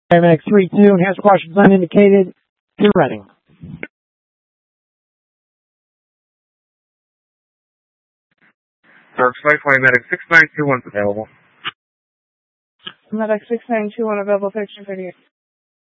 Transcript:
Paramedic 3-2 and has questions unindicated. You're ready. Dark Side Flight Medic 6921 available. Medic 6921 available, picture video.